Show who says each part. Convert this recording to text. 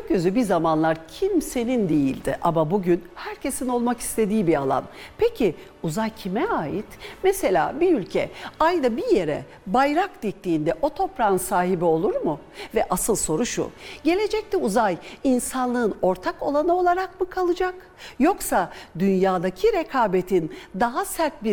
Speaker 1: Gökyüzü bir zamanlar kimsenin değildi ama bugün herkesin olmak istediği bir alan. Peki uzay kime ait? Mesela bir ülke ayda bir yere bayrak diktiğinde o toprağın sahibi olur mu? Ve asıl soru şu: gelecekte uzay insanlığın ortak olanı olarak mı kalacak? Yoksa dünyadaki rekabetin daha sert bir